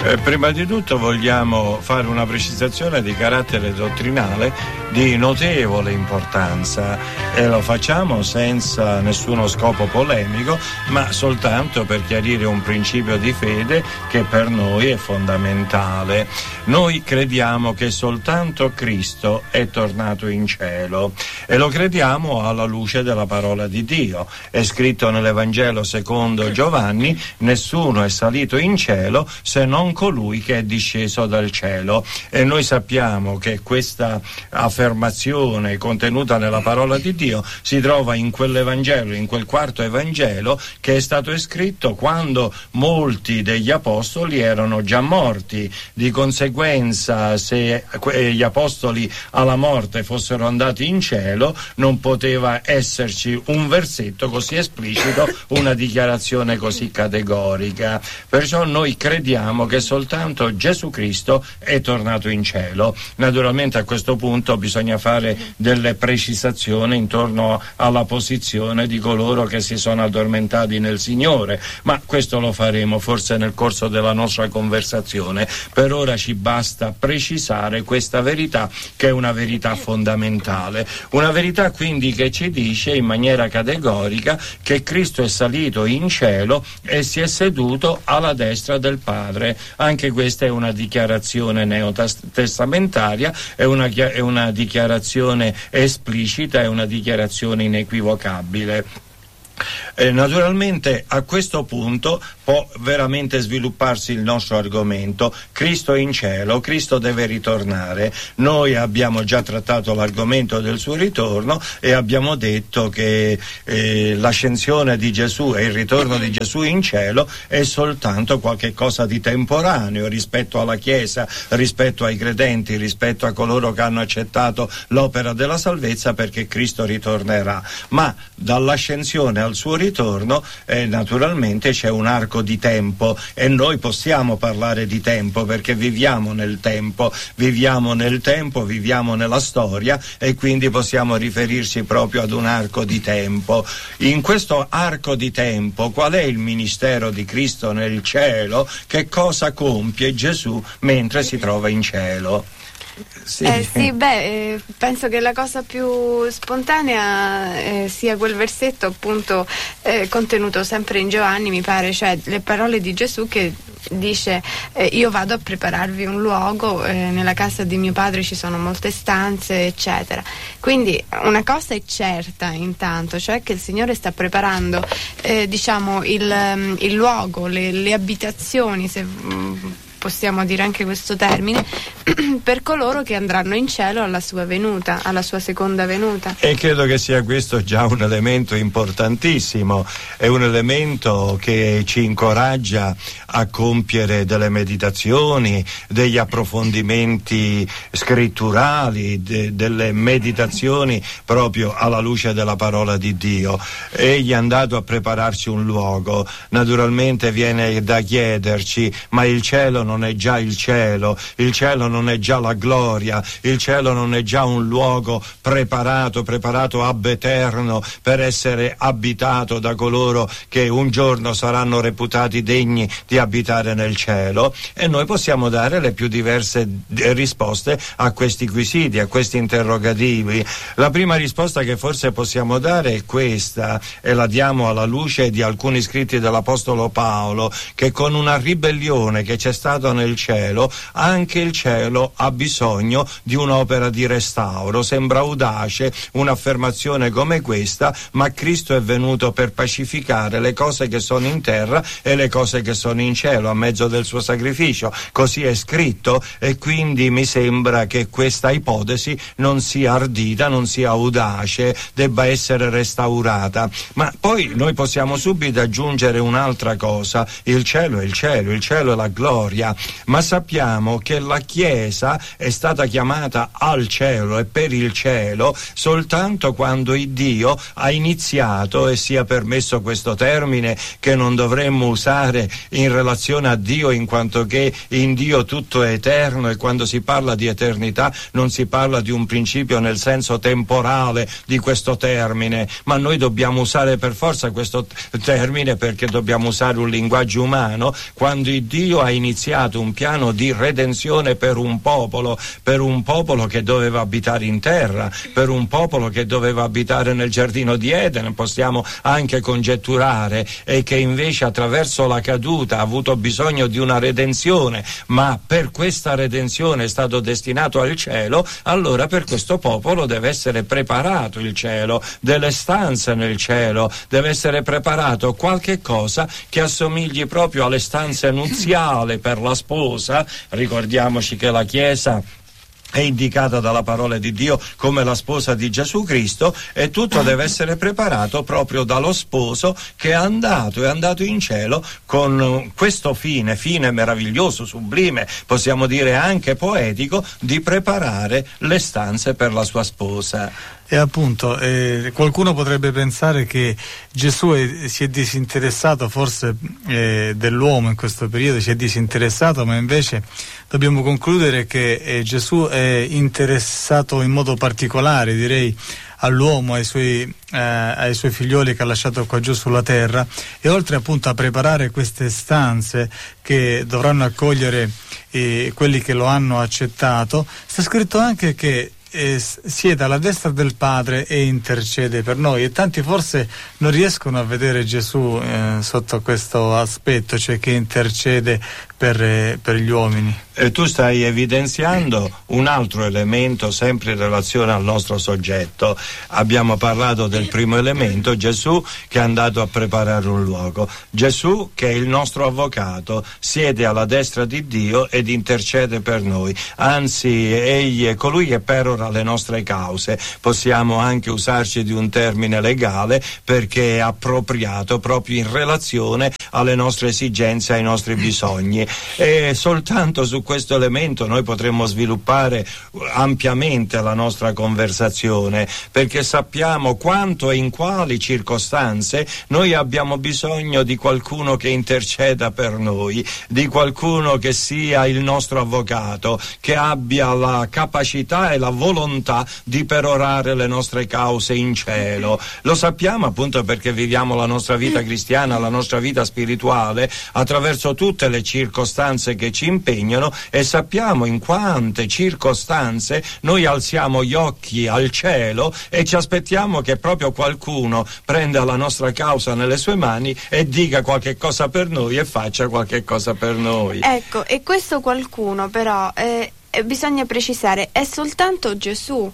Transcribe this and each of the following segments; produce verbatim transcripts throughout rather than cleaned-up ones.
Eh, prima di tutto vogliamo fare una precisazione di carattere dottrinale di notevole importanza e lo facciamo senza nessuno scopo polemico, ma soltanto per chiarire un principio di fede che per noi è fondamentale. Noi crediamo che soltanto Cristo è tornato in cielo e lo crediamo alla luce della parola di Dio. È scritto nell'Evangelo secondo Giovanni: nessuno è salito in cielo se non colui che è disceso dal cielo. E noi sappiamo che questa affermazione contenuta nella parola di Dio si trova in quell'Evangelo, in quel quarto Evangelo che è stato scritto quando molti degli apostoli erano già morti. Di conseguenza, se gli apostoli alla morte fossero andati in cielo, non poteva esserci un versetto così esplicito, una dichiarazione così categorica. Perciò noi crediamo che soltanto Gesù Cristo è tornato in cielo. Naturalmente a questo punto bisogna fare delle precisazioni intorno alla posizione di coloro che si sono addormentati nel Signore, ma questo lo faremo forse nel corso della nostra conversazione. Per ora ci basta precisare questa verità, che è una verità fondamentale, una verità quindi che ci dice in maniera categorica che Cristo è salito in cielo e si è seduto alla destra del Padre. Anche questa è una dichiarazione neotestamentaria, è una, è una dichiarazione esplicita, è una dichiarazione inequivocabile. Eh, naturalmente a questo punto può veramente svilupparsi il nostro argomento. Cristo è in cielo, Cristo deve ritornare. Noi abbiamo già trattato l'argomento del suo ritorno e abbiamo detto che eh, l'ascensione di Gesù e il ritorno di Gesù in cielo è soltanto qualche cosa di temporaneo rispetto alla Chiesa, rispetto ai credenti, rispetto a coloro che hanno accettato l'opera della salvezza, perché Cristo ritornerà. Ma dall'ascensione al suo ritorno eh, naturalmente c'è un arco di tempo e noi possiamo parlare di tempo perché viviamo nel tempo, viviamo nel tempo, viviamo nella storia e quindi possiamo riferirci proprio ad un arco di tempo. In questo arco di tempo qual è il ministero di Cristo nel cielo? Che cosa compie Gesù mentre si trova in cielo? Sì, eh, sì beh, eh, penso che la cosa più spontanea eh, sia quel versetto appunto eh, contenuto sempre in Giovanni, mi pare, cioè le parole di Gesù che dice eh, io vado a prepararvi un luogo, eh, nella casa di mio padre ci sono molte stanze, eccetera. Quindi una cosa è certa intanto, cioè che il Signore sta preparando eh, diciamo il, il luogo, le, le abitazioni, se possiamo dire anche questo termine, per coloro che andranno in cielo alla sua venuta, alla sua seconda venuta. E credo che sia questo già un elemento importantissimo, è un elemento che ci incoraggia a compiere delle meditazioni, degli approfondimenti scritturali, de, delle meditazioni proprio alla luce della parola di Dio. Egli è andato a prepararci un luogo, naturalmente viene da chiederci, ma il cielo non è già il cielo, il cielo non è già la gloria, il cielo non è già un luogo preparato, preparato ab eterno per essere abitato da coloro che un giorno saranno reputati degni di abitare nel cielo? E noi possiamo dare le più diverse risposte a questi quesiti, a questi interrogativi. La prima risposta che forse possiamo dare è questa, e la diamo alla luce di alcuni scritti dell'Apostolo Paolo, che con una ribellione che c'è stata nel cielo, anche il cielo ha bisogno di un'opera di restauro. Sembra audace un'affermazione come questa, ma Cristo è venuto per pacificare le cose che sono in terra e le cose che sono in cielo a mezzo del suo sacrificio. Così è scritto, e quindi mi sembra che questa ipotesi non sia ardita, non sia audace, debba essere restaurata. Ma poi noi possiamo subito aggiungere un'altra cosa: il cielo è il cielo, il cielo è la gloria. Ma sappiamo che la Chiesa è stata chiamata al cielo e per il cielo soltanto quando il Dio ha iniziato, e sia permesso questo termine che non dovremmo usare in relazione a Dio, in quanto che in Dio tutto è eterno, e quando si parla di eternità non si parla di un principio nel senso temporale di questo termine, ma noi dobbiamo usare per forza questo termine perché dobbiamo usare un linguaggio umano. Quando il Dio ha iniziato iniziato un piano di redenzione per un popolo, per un popolo che doveva abitare in terra, per un popolo che doveva abitare nel giardino di Eden, possiamo anche congetturare, e che invece attraverso la caduta ha avuto bisogno di una redenzione, ma per questa redenzione è stato destinato al cielo. Allora per questo popolo deve essere preparato il cielo, delle stanze nel cielo, deve essere preparato qualche cosa che assomigli proprio alle stanze nuziali per la sposa. Ricordiamoci che la Chiesa è indicata dalla parola di Dio come la sposa di Gesù Cristo, e tutto deve essere preparato proprio dallo sposo che è andato, è andato in cielo con questo fine, fine meraviglioso, sublime, possiamo dire anche poetico, di preparare le stanze per la sua sposa. E appunto, eh, qualcuno potrebbe pensare che Gesù è, si è disinteressato forse eh, dell'uomo in questo periodo, si è disinteressato, ma invece dobbiamo concludere che eh, Gesù è interessato in modo particolare, direi, all'uomo, ai suoi, eh, ai suoi figlioli che ha lasciato qua giù sulla terra, e oltre appunto a preparare queste stanze che dovranno accogliere eh, quelli che lo hanno accettato, sta scritto anche che E siede alla destra del Padre e intercede per noi, e tanti forse non riescono a vedere Gesù eh, sotto questo aspetto, cioè che intercede per, eh, per gli uomini. E tu stai evidenziando un altro elemento sempre in relazione al nostro soggetto. Abbiamo parlato del primo elemento, Gesù che è andato a preparare un luogo. Gesù che è il nostro avvocato, siede alla destra di Dio ed intercede per noi. Anzi, egli è colui che perora le nostre cause. Possiamo anche usarci di un termine legale perché è appropriato proprio in relazione alle nostre esigenze, ai nostri bisogni. E soltanto su questo elemento noi potremmo sviluppare ampiamente la nostra conversazione, perché sappiamo quanto e in quali circostanze noi abbiamo bisogno di qualcuno che interceda per noi, di qualcuno che sia il nostro avvocato, che abbia la capacità e la volontà di perorare le nostre cause in cielo. Lo sappiamo appunto perché viviamo la nostra vita cristiana, la nostra vita spirituale attraverso tutte le circostanze che ci impegnano, e sappiamo in quante circostanze noi alziamo gli occhi al cielo e ci aspettiamo che proprio qualcuno prenda la nostra causa nelle sue mani e dica qualche cosa per noi e faccia qualche cosa per noi. Ecco, e questo qualcuno però eh, bisogna precisare è soltanto Gesù.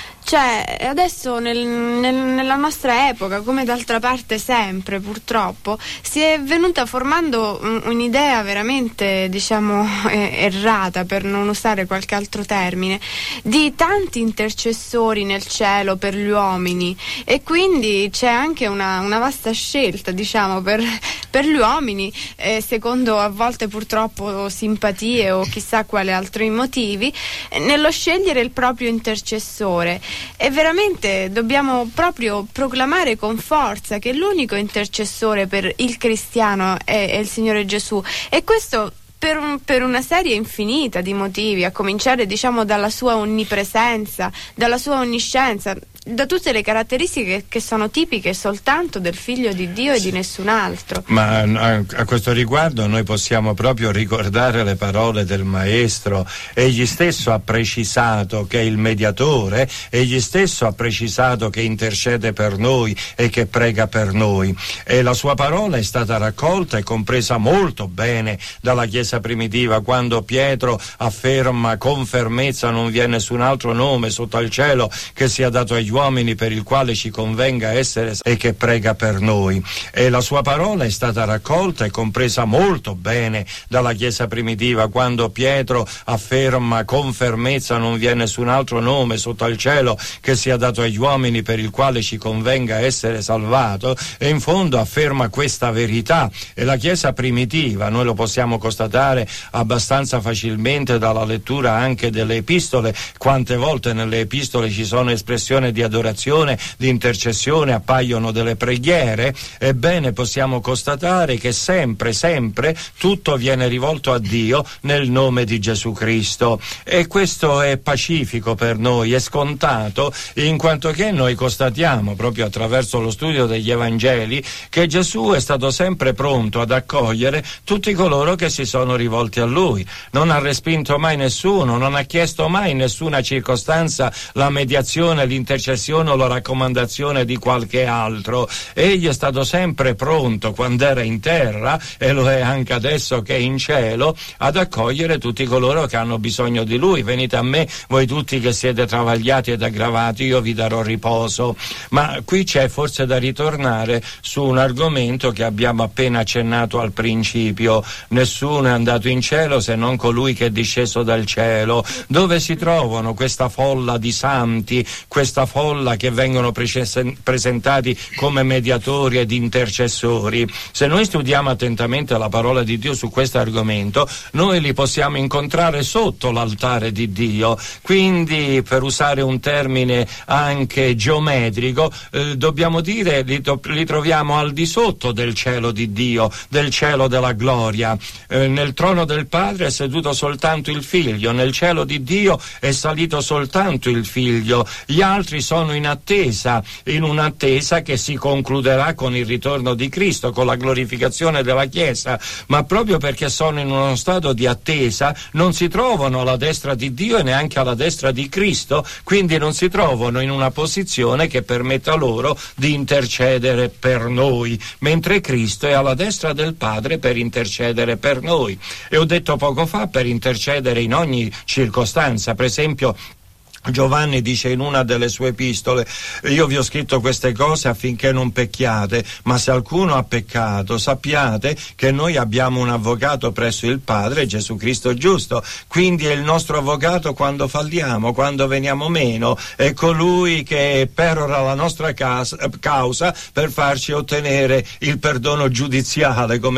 Cioè, adesso nel, nel, nella nostra epoca, come d'altra parte sempre purtroppo, si è venuta formando un, un'idea veramente, diciamo, eh, errata, per non usare qualche altro termine, di tanti intercessori nel cielo per gli uomini, e quindi c'è anche una, una vasta scelta, diciamo, per, per gli uomini, eh, secondo a volte purtroppo simpatie o chissà quali altri motivi, eh, nello scegliere il proprio intercessore. E veramente dobbiamo proprio proclamare con forza che l'unico intercessore per il cristiano è, è il Signore Gesù, e questo per, un, per una serie infinita di motivi, a cominciare diciamo dalla sua onnipresenza, dalla sua onniscienza, da tutte le caratteristiche che sono tipiche soltanto del Figlio di Dio e di nessun altro. Ma a, a questo riguardo noi possiamo proprio ricordare le parole del Maestro. Egli stesso ha precisato che è il mediatore, egli stesso ha precisato che intercede per noi e che prega per noi, e la sua parola è stata raccolta e compresa molto bene dalla Chiesa primitiva, quando Pietro afferma con fermezza: non vi è nessun altro nome sotto al cielo che sia dato agli uomini per il quale ci convenga essere, e che prega per noi. E la sua parola è stata raccolta e compresa molto bene dalla Chiesa primitiva, quando Pietro afferma con fermezza: non vi è nessun altro nome sotto al cielo che sia dato agli uomini per il quale ci convenga essere salvato, e in fondo afferma questa verità. E la Chiesa primitiva, noi lo possiamo constatare abbastanza facilmente dalla lettura anche delle epistole, quante volte nelle epistole ci sono espressioni di di adorazione, di intercessione, appaiono delle preghiere, ebbene possiamo constatare che sempre, sempre tutto viene rivolto a Dio nel nome di Gesù Cristo, e questo è pacifico per noi, è scontato, in quanto che noi constatiamo proprio attraverso lo studio degli Evangeli che Gesù è stato sempre pronto ad accogliere tutti coloro che si sono rivolti a Lui, non ha respinto mai nessuno, non ha chiesto mai in nessuna circostanza la mediazione, l'intercessione o la raccomandazione di qualche altro. Egli è stato sempre pronto quando era in terra, e lo è anche adesso che è in cielo, ad accogliere tutti coloro che hanno bisogno di Lui. Venite a me voi tutti che siete travagliati ed aggravati, io vi darò riposo. Ma qui c'è forse da ritornare su un argomento che abbiamo appena accennato al principio: nessuno è andato in cielo se non colui che è disceso dal cielo. Dove si trovano questa folla di santi, questa folla che vengono precess- presentati come mediatori ed intercessori? Se noi studiamo attentamente la parola di Dio su questo argomento, noi li possiamo incontrare sotto l'altare di Dio. Quindi, per usare un termine anche geometrico, eh, dobbiamo dire li, to- li troviamo al di sotto del cielo di Dio, del cielo della gloria. Eh, nel trono del Padre è seduto soltanto il Figlio, nel cielo di Dio è salito soltanto il Figlio. Gli altri sono in attesa, in un'attesa che si concluderà con il ritorno di Cristo, con la glorificazione della Chiesa, ma proprio perché sono in uno stato di attesa non si trovano alla destra di Dio e neanche alla destra di Cristo, quindi non si trovano in una posizione che permetta loro di intercedere per noi, mentre Cristo è alla destra del Padre per intercedere per noi. E ho detto poco fa, per intercedere in ogni circostanza. Per esempio, Giovanni dice in una delle sue epistole: io vi ho scritto queste cose affinché non pecchiate, ma se alcuno ha peccato sappiate che noi abbiamo un avvocato presso il Padre, Gesù Cristo giusto. Quindi è il nostro avvocato quando falliamo, quando veniamo meno, è colui che perora la nostra casa, causa per farci ottenere il perdono giudiziale, come